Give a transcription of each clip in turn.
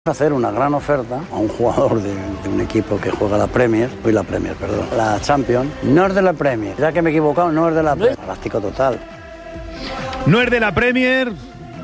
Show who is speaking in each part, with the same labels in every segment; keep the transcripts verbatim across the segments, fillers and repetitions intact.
Speaker 1: hacer una gran oferta a un jugador de, de un equipo que juega la Premier, hoy la Premier, perdón, la Champions, no es de la Premier, ya que me he equivocado, no es de la Premier, galáctico total.
Speaker 2: No es de la Premier,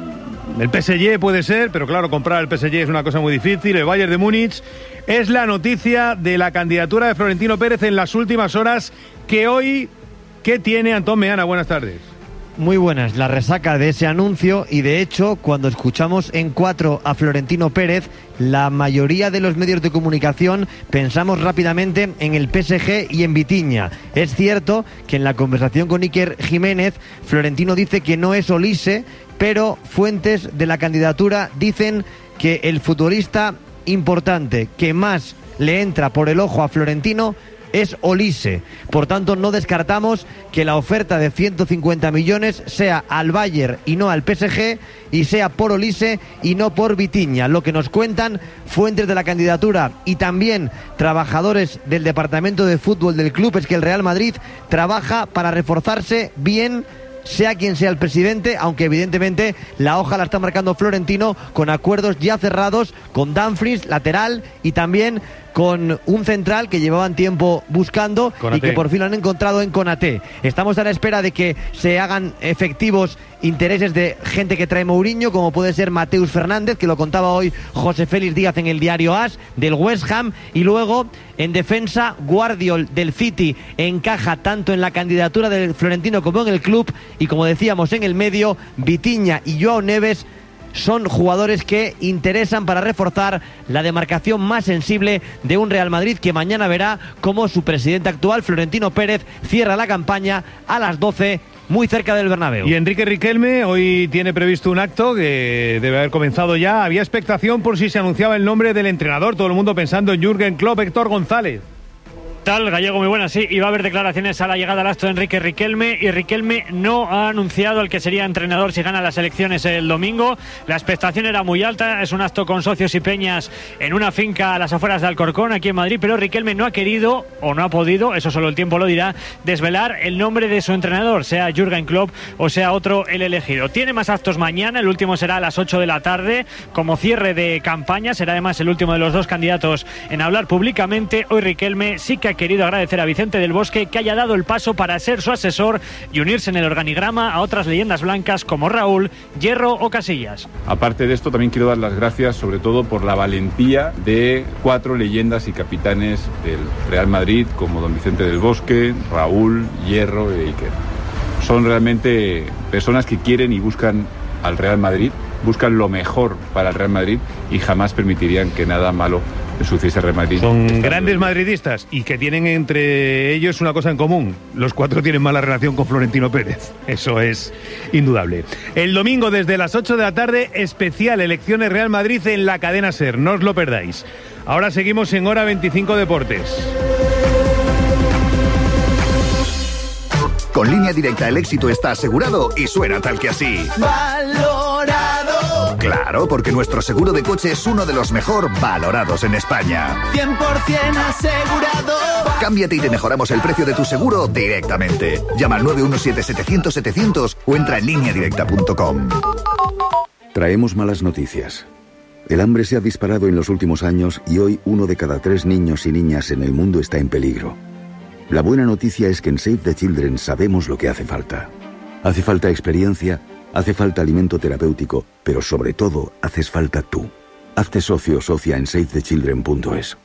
Speaker 2: el P S G puede ser, pero claro, comprar el P S G es una cosa muy difícil, el Bayern de Múnich. Es la noticia de la candidatura de Florentino Pérez en las últimas horas, que hoy, ¿qué tiene Antón Meana? Buenas tardes.
Speaker 3: Muy buenas, la resaca de ese anuncio, y de hecho cuando escuchamos en cuatro a Florentino Pérez, la mayoría de los medios de comunicación pensamos rápidamente en el P S G y en Vitinha. Es cierto que en la conversación con Iker Jiménez, Florentino dice que no es Olise, pero fuentes de la candidatura dicen que el futbolista importante que más le entra por el ojo a Florentino es Olise. Por tanto, no descartamos que la oferta de ciento cincuenta millones sea al Bayern y no al P S G, y sea por Olise y no por Vitinha. Lo que nos cuentan fuentes de la candidatura y también trabajadores del departamento de fútbol del club es que el Real Madrid trabaja para reforzarse bien, sea quien sea el presidente, aunque evidentemente la hoja la está marcando Florentino, con acuerdos ya cerrados con Dumfries, lateral, y también con un central que llevaban tiempo buscando Konaté, y que por fin lo han encontrado en Konaté. Estamos a la espera de que se hagan efectivos intereses de gente que trae Mourinho, como puede ser Mateus Fernández, que lo contaba hoy José Félix Díaz en el diario AS, del West Ham. Y luego en defensa, Guardiol del City encaja tanto en la candidatura del Florentino como en el club, y como decíamos en el medio, Vitinha y Joao Neves son jugadores que interesan para reforzar la demarcación más sensible de un Real Madrid que mañana verá cómo su presidente actual, Florentino Pérez, cierra la campaña a las doce, muy cerca del Bernabéu.
Speaker 2: Y Enrique Riquelme hoy tiene previsto un acto que debe haber comenzado ya. Había expectación por si se anunciaba el nombre del entrenador, todo el mundo pensando en Jürgen Klopp. Héctor González.
Speaker 4: Tal, Gallego, muy buena, sí, y va a haber declaraciones a la llegada al acto de Enrique Riquelme, y Riquelme no ha anunciado el que sería entrenador si gana las elecciones el domingo. La expectación era muy alta, es un acto con socios y peñas en una finca a las afueras de Alcorcón, aquí en Madrid, pero Riquelme no ha querido, o no ha podido, eso solo el tiempo lo dirá, desvelar el nombre de su entrenador, sea Jürgen Klopp o sea otro el elegido. Tiene más actos mañana, el último será a las ocho de la tarde, como cierre de campaña, será además el último de los dos candidatos en hablar públicamente. Hoy Riquelme sí que ha querido agradecer a Vicente del Bosque que haya dado el paso para ser su asesor y unirse en el organigrama a otras leyendas blancas como Raúl, Hierro o Casillas.
Speaker 5: Aparte de esto, también quiero dar las gracias sobre todo por la valentía de cuatro leyendas y capitanes del Real Madrid, como don Vicente del Bosque, Raúl, Hierro e Iker. Son realmente personas que quieren y buscan al Real Madrid, buscan lo mejor para el Real Madrid y jamás permitirían que nada malo sucediese al Real Madrid.
Speaker 2: Son grandes madridistas y que tienen entre ellos una cosa en común: los cuatro tienen mala relación con Florentino Pérez. Eso es indudable. El domingo desde las ocho de la tarde, especial Elecciones Real Madrid en la cadena SER, no os lo perdáis. Ahora seguimos en Hora veinticinco Deportes.
Speaker 6: Con Línea Directa el éxito está asegurado y suena tal que así. ¡Valorado! Claro, porque nuestro seguro de coche es uno de los mejor valorados en España.
Speaker 7: cien por ciento asegurado.
Speaker 6: Cámbiate y te mejoramos el precio de tu seguro directamente. Llama al nueve uno siete, setecientos, setecientos o entra en línea directa punto com.
Speaker 8: Traemos malas noticias. El hambre se ha disparado en los últimos años y hoy uno de cada tres niños y niñas en el mundo está en peligro. La buena noticia es que en Save the Children sabemos lo que hace falta. Hace falta experiencia, hace falta alimento terapéutico, pero sobre todo haces falta tú. Hazte socio o socia en save the children punto es.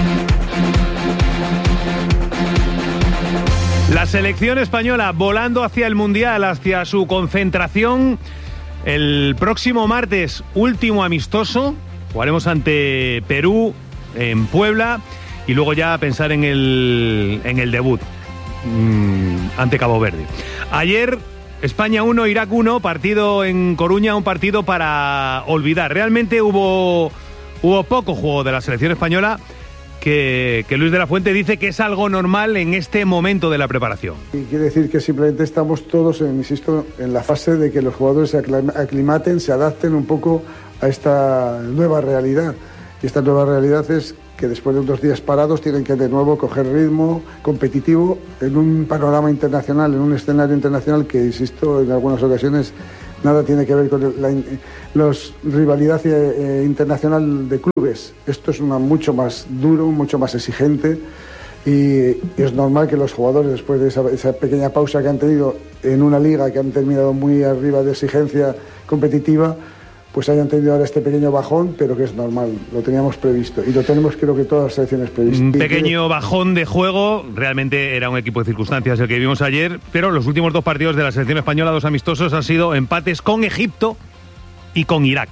Speaker 2: La selección española volando hacia el Mundial, hacia su concentración. El próximo martes, último amistoso, jugaremos ante Perú en Puebla. Y luego ya pensar en el, en el debut mmm, ante Cabo Verde. Ayer, España uno, Irak uno, partido en Coruña, un partido para olvidar. Realmente hubo, hubo poco juego de la selección española, que, que Luis de la Fuente dice que es algo normal en este momento de la preparación.
Speaker 9: Y quiere decir que simplemente estamos todos, en, insisto, en la fase de que los jugadores se aclimaten, se adapten un poco a esta nueva realidad. Y esta nueva realidad es que después de unos días parados tienen que de nuevo coger ritmo competitivo en un panorama internacional, en un escenario internacional que, insisto, en algunas ocasiones nada tiene que ver con el, la los, rivalidad eh, internacional de clubes. Esto es una, mucho más duro, mucho más exigente, y, y es normal que los jugadores, después de esa, esa pequeña pausa que han tenido en una liga que han terminado muy arriba de exigencia competitiva, pues hayan tenido ahora este pequeño bajón, pero que es normal, lo teníamos previsto y lo tenemos, creo que todas las selecciones previstas.
Speaker 2: Un pequeño bajón de juego, realmente era un equipo de circunstancias el que vimos ayer, pero los últimos dos partidos de la selección española, dos amistosos, han sido empates con Egipto y con Irak.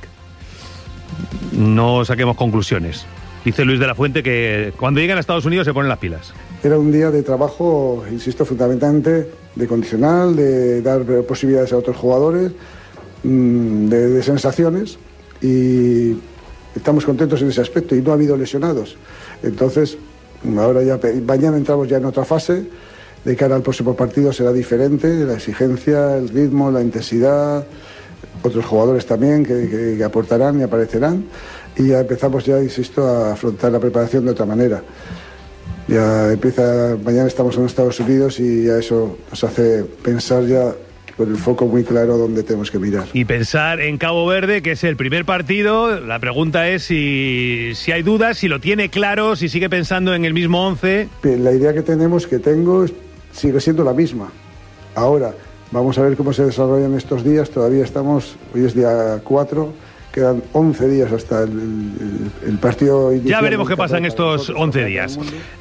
Speaker 2: No saquemos conclusiones. Dice Luis de la Fuente que cuando lleguen a Estados Unidos se ponen las pilas.
Speaker 9: Era un día de trabajo, insisto, fundamentalmente de condicional, de dar posibilidades a otros jugadores, De, de sensaciones, y estamos contentos en ese aspecto, y no ha habido lesionados. Entonces ahora ya mañana entramos ya en otra fase. De cara al próximo partido será diferente, la exigencia, el ritmo, la intensidad, otros jugadores también que, que, que aportarán y aparecerán, y ya empezamos ya, insisto, a afrontar la preparación de otra manera. Ya empieza, mañana estamos en Estados Unidos y ya eso nos hace pensar ya con el foco muy claro donde tenemos que mirar.
Speaker 2: Y pensar en Cabo Verde, que es el primer partido. La pregunta es si, si hay dudas, si lo tiene claro, si sigue pensando en el mismo once.
Speaker 9: La idea que tenemos, que tengo, sigue siendo la misma. Ahora, vamos a ver cómo se desarrollan estos días. Todavía estamos, hoy es día cuatro, quedan once días hasta el, el, el partido inicial.
Speaker 2: Ya veremos qué pasa en estos once días.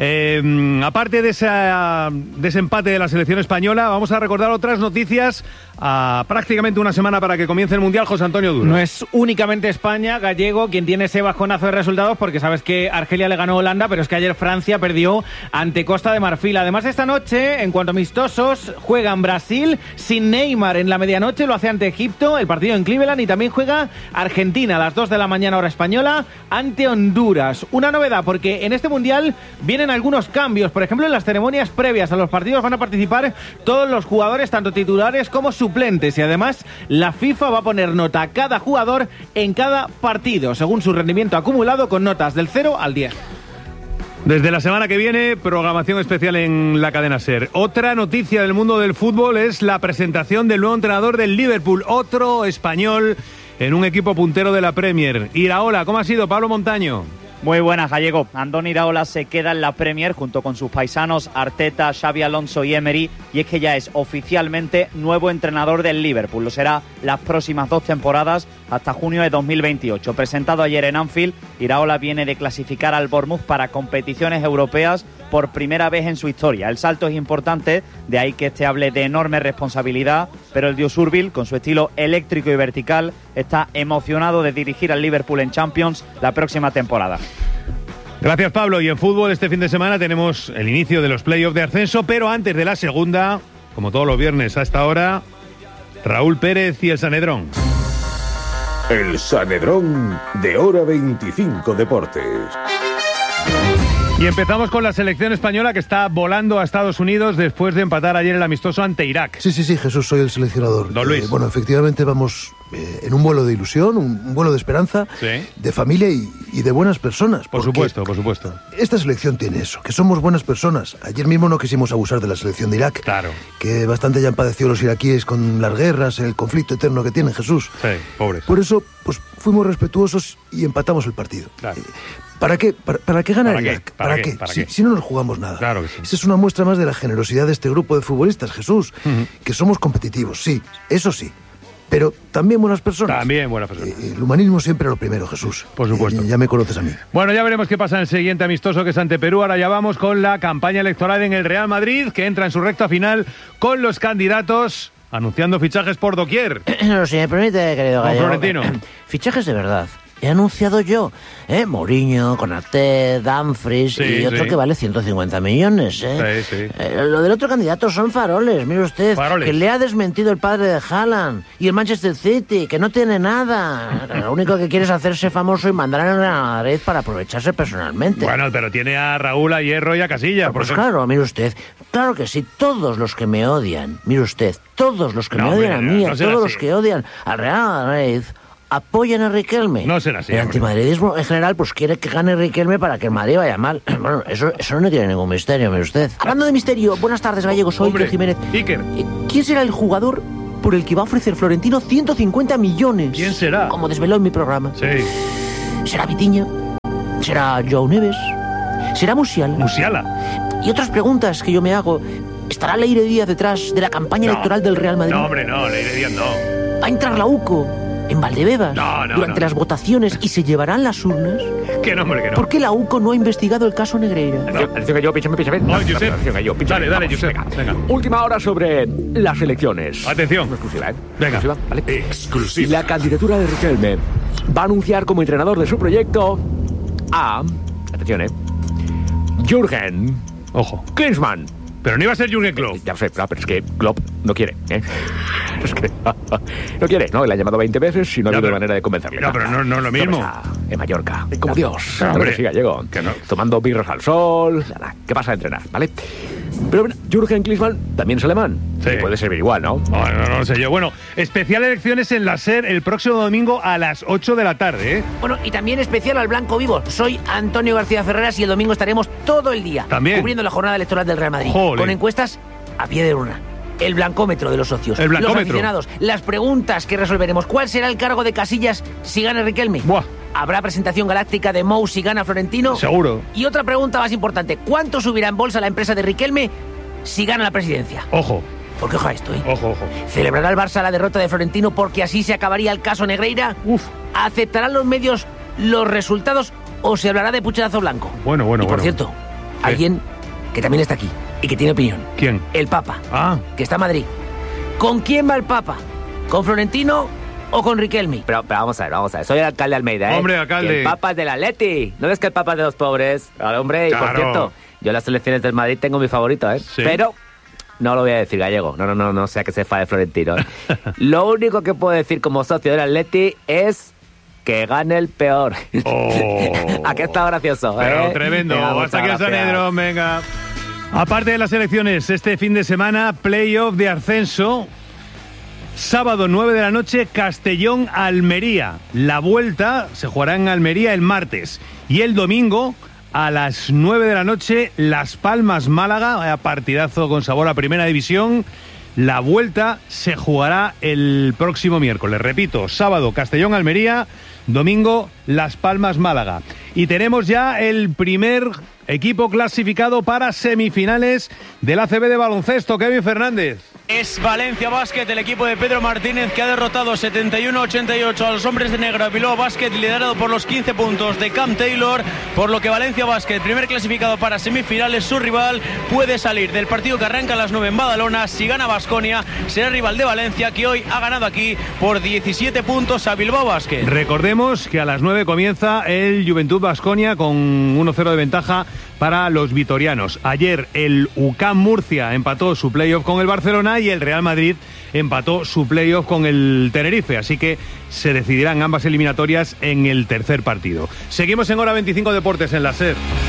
Speaker 2: Eh, aparte de, esa, de ese empate de la selección española, vamos a recordar otras noticias a prácticamente una semana para que comience el Mundial. José Antonio Duro.
Speaker 10: No es únicamente España, Gallego, quien tiene ese bajonazo de resultados, porque sabes que Argelia le ganó a Holanda, pero es que ayer Francia perdió ante Costa de Marfil. Además, esta noche, en cuanto a amistosos, juegan Brasil sin Neymar en la medianoche, lo hace ante Egipto, el partido en Cleveland, y también juega Argentina a las dos de la mañana hora española ante Honduras. Una novedad, porque en este Mundial vienen algunos cambios. Por ejemplo, en las ceremonias previas a los partidos van a participar todos los jugadores, tanto titulares como suplentes, y además la FIFA va a poner nota a cada jugador en cada partido, según su rendimiento acumulado, con notas del cero al diez.
Speaker 2: Desde la semana que viene, programación especial en la cadena SER. Otra noticia del mundo del fútbol es la presentación del nuevo entrenador del Liverpool, otro español en un equipo puntero de la Premier. Iraola, ¿cómo ha sido, Pablo Montaño?
Speaker 11: Muy buenas, Gallego. Andoni Iraola se queda en la Premier junto con sus paisanos Arteta, Xabi Alonso y Emery, y es que ya es oficialmente nuevo entrenador del Liverpool. Lo será las próximas dos temporadas hasta junio de dos mil veintiocho. Presentado ayer en Anfield, Iraola viene de clasificar al Bournemouth para competiciones europeas por primera vez en su historia. El salto es importante, de ahí que este hable de enorme responsabilidad, pero el de Usurbil, con su estilo eléctrico y vertical, está emocionado de dirigir al Liverpool en Champions la próxima temporada.
Speaker 2: Gracias, Pablo. Y en fútbol este fin de semana tenemos el inicio de los playoffs de ascenso, pero antes de la segunda, como todos los viernes a esta hora, Raúl Pérez y el Sanedrón.
Speaker 12: El Sanedrón de Hora veinticinco Deportes.
Speaker 2: Y empezamos con la selección española, que está volando a Estados Unidos después de empatar ayer el amistoso ante Irak.
Speaker 13: Sí, sí, sí, Jesús, soy el seleccionador.
Speaker 2: Don Luis.
Speaker 13: Eh, bueno, efectivamente vamos eh, en un vuelo de ilusión, un, un vuelo de esperanza,
Speaker 2: sí,
Speaker 13: de familia y, y de buenas personas.
Speaker 2: Por supuesto, por supuesto.
Speaker 13: Esta selección tiene eso, que somos buenas personas. Ayer mismo no quisimos abusar de la selección de Irak.
Speaker 2: Claro.
Speaker 13: Que bastante ya han padecido los iraquíes con las guerras, el conflicto eterno que tienen, Jesús.
Speaker 2: Sí, pobres.
Speaker 13: Por eso, pues fuimos respetuosos y empatamos el partido.
Speaker 2: Claro.
Speaker 13: Eh, ¿Para qué? ¿Para, para qué ganar
Speaker 2: ¿Para
Speaker 13: Irak?
Speaker 2: qué? ¿Para, ¿Para qué?
Speaker 13: qué?
Speaker 2: ¿Para
Speaker 13: si,
Speaker 2: qué?
Speaker 13: si no nos jugamos nada.
Speaker 2: Claro que sí.
Speaker 13: Esa es una muestra más de la generosidad de este grupo de futbolistas, Jesús.
Speaker 2: Uh-huh.
Speaker 13: Que somos competitivos, sí, eso sí. Pero también buenas personas.
Speaker 2: También buenas personas.
Speaker 13: Eh, el humanismo siempre lo primero, Jesús.
Speaker 2: Por supuesto.
Speaker 13: Eh, ya me conoces a mí.
Speaker 2: Bueno, ya veremos qué pasa en el siguiente amistoso, que es ante Perú. Ahora ya vamos con la campaña electoral en el Real Madrid, que entra en su recta final con los candidatos anunciando fichajes por doquier.
Speaker 14: No, si me permite, querido Gallego.
Speaker 2: Florentino.
Speaker 14: Fichajes de verdad. He anunciado yo, ¿eh? Mourinho, Konaté, Dumfries
Speaker 2: Sí,
Speaker 14: y otro
Speaker 2: sí.
Speaker 14: que vale ciento cincuenta millones, ¿eh?
Speaker 2: Sí, sí.
Speaker 14: Eh, lo del otro candidato son faroles, mire usted,
Speaker 2: Faroles.
Speaker 14: que le ha desmentido el padre de Haaland y el Manchester City, que no tiene nada. Lo único que quiere es hacerse famoso y mandar al Real Madrid para aprovecharse personalmente.
Speaker 2: Bueno, pero tiene a Raúl, a Hierro y a Casilla.
Speaker 14: Pues
Speaker 2: por
Speaker 14: claro, mire usted, claro que sí, todos los que me odian, mire usted, todos los que
Speaker 2: No,
Speaker 14: me odian
Speaker 2: hombre,
Speaker 14: a mí,
Speaker 2: no
Speaker 14: a
Speaker 2: será
Speaker 14: todos
Speaker 2: así.
Speaker 14: los que odian al Real Madrid, apoyan a Riquelme.
Speaker 2: No será así,
Speaker 14: El
Speaker 2: hombre.
Speaker 14: antimadridismo en general pues quiere que gane Riquelme para que el Madrid vaya mal. Bueno, eso, eso no tiene ningún misterio, mire usted. Hablando de misterio, buenas tardes, Gallego, soy
Speaker 2: Hombre,
Speaker 14: Iker Jiménez.
Speaker 2: Iker.
Speaker 14: Eh, ¿Quién será el jugador por el que va a ofrecer Florentino ciento cincuenta millones.
Speaker 2: ¿Quién será?
Speaker 14: Como desveló en mi programa.
Speaker 2: Sí.
Speaker 14: ¿Será Vitinha? ¿Será Joao Neves? ¿Será Musiala?
Speaker 2: Musiala.
Speaker 14: Y otras preguntas que yo me hago. ¿Estará Leire Díaz detrás de la campaña
Speaker 2: No.
Speaker 14: electoral del Real Madrid?
Speaker 2: No, hombre, no, Leire Díaz no.
Speaker 14: ¿Va a entrar la UCO en Valdebebas
Speaker 2: No, no,
Speaker 14: durante
Speaker 2: no.
Speaker 14: las votaciones y se llevarán las urnas?
Speaker 2: Que no, hombre, que no.
Speaker 14: ¿Por qué la UCO no ha investigado el caso Negreira?
Speaker 15: Atención gallo, píchame, píchame.
Speaker 2: Oye, Josep.
Speaker 15: Atención gallo, píchame.
Speaker 2: Dale, dale,
Speaker 15: Vamos,
Speaker 2: Josep.
Speaker 15: venga.
Speaker 2: Venga.
Speaker 15: Última hora sobre las elecciones.
Speaker 2: Atención.
Speaker 15: Una exclusiva, ¿eh?
Speaker 2: Venga.
Speaker 15: Exclusiva, ¿vale?
Speaker 12: Exclusiva.
Speaker 15: La candidatura de Riquelme va a anunciar como entrenador de su proyecto a... Atención, ¿eh? Jürgen
Speaker 2: Ojo.
Speaker 15: Klinsmann.
Speaker 2: Pero no iba a ser Jürgen Klopp.
Speaker 15: Ya lo sé, pero es que Klopp no quiere, ¿eh? Es que no quiere, ¿no? Le ha llamado veinte veces y no ha
Speaker 2: Ya,
Speaker 15: habido
Speaker 2: pero-
Speaker 15: manera de convencerle.
Speaker 2: No, pero no- no es lo mismo.
Speaker 15: Está en Mallorca, como Dios.
Speaker 2: No,
Speaker 15: No,
Speaker 2: hombre,
Speaker 15: hombre, sí, gallego.
Speaker 2: que no.
Speaker 15: Tomando birros al sol, nada, ¿qué pasa a entrenar, ¿vale? Pero bueno, Jürgen Klinsmann también es alemán.
Speaker 2: Sí.
Speaker 15: Y puede servir igual, ¿no?
Speaker 2: No, no, no, no sé yo. Bueno, especial elecciones en la SER el próximo domingo a las ocho de la tarde, ¿eh?
Speaker 14: Bueno, y también especial al Blanco Vivo. Soy Antonio García Ferreras y el domingo estaremos todo el día
Speaker 2: También.
Speaker 14: cubriendo la jornada electoral del Real Madrid.
Speaker 2: Jole.
Speaker 14: Con encuestas a pie de urna. El blancómetro de los socios.
Speaker 2: El blancómetro.
Speaker 14: Los aficionados. Las preguntas que resolveremos. ¿Cuál será el cargo de Casillas si gana Riquelme?
Speaker 2: Buah.
Speaker 14: ¿Habrá presentación galáctica de Mou si gana Florentino?
Speaker 2: Seguro.
Speaker 14: Y otra pregunta más importante. ¿Cuánto subirá en bolsa la empresa de Riquelme si gana la presidencia?
Speaker 2: Ojo,
Speaker 14: Porque ojo a esto, ¿eh?
Speaker 2: ojo, ojo.
Speaker 14: ¿Celebrará el Barça la derrota de Florentino porque así se acabaría el caso Negreira?
Speaker 2: Uf.
Speaker 14: ¿Aceptarán los medios los resultados o se hablará de pucherazo blanco?
Speaker 2: Bueno, bueno,
Speaker 14: y por
Speaker 2: bueno.
Speaker 14: cierto, alguien que también está aquí y que tiene opinión.
Speaker 2: ¿Quién?
Speaker 14: El Papa,
Speaker 2: Ah,
Speaker 14: que está en Madrid. ¿Con quién va el Papa? ¿Con Florentino o con Riquelme?
Speaker 16: Pero, pero vamos a ver, vamos a ver. Soy el alcalde de Almeida, ¿eh?
Speaker 2: Hombre, alcalde.
Speaker 16: Y el Papa es del Atleti. ¿No ves que el Papa es de los pobres? Claro, hombre, y por
Speaker 2: Claro.
Speaker 16: cierto, yo en las elecciones del Madrid tengo mi favorito, ¿eh?
Speaker 2: Sí.
Speaker 16: Pero no lo voy a decir gallego. No, no, no, no sea que se de Florentino. ¿eh? Lo único que puedo decir como socio del Atleti es que gane el peor.
Speaker 2: Oh.
Speaker 16: Aquí está gracioso,
Speaker 2: pero
Speaker 16: ¿eh?
Speaker 2: tremendo.
Speaker 16: Venga,
Speaker 2: Hasta aquí el
Speaker 16: muchas gracias.
Speaker 2: Sanedro, venga. Aparte de las elecciones, este fin de semana, playoff de ascenso. Sábado nueve de la noche, Castellón-Almería. La vuelta se jugará en Almería el martes. Y el domingo, a las nueve de la noche, Las Palmas-Málaga. Vaya partidazo con sabor a Primera División. La vuelta se jugará el próximo miércoles. Repito, sábado Castellón-Almería, domingo Las Palmas-Málaga. Y tenemos ya el primer equipo clasificado para semifinales del A C B de baloncesto. Kevin Fernández.
Speaker 17: Es Valencia Basket, el equipo de Pedro Martínez, que ha derrotado setenta y uno a ochenta y ocho a los hombres de negro Bilbao Basket, liderado por los quince puntos de Cam Taylor, por lo que Valencia Basket, primer clasificado para semifinales, su rival puede salir del partido que arranca a las nueve en Badalona. Si gana Baskonia, será rival de Valencia, que hoy ha ganado aquí por diecisiete puntos a Bilbao Basket.
Speaker 2: Recordemos que a las nueve comienza el Juventud Baskonia con uno cero de ventaja para los vitorianos. Ayer el U C A M Murcia empató su playoff con el Barcelona y el Real Madrid empató su playoff con el Tenerife, así que se decidirán ambas eliminatorias en el tercer partido. Seguimos en Hora veinticinco Deportes en la SER.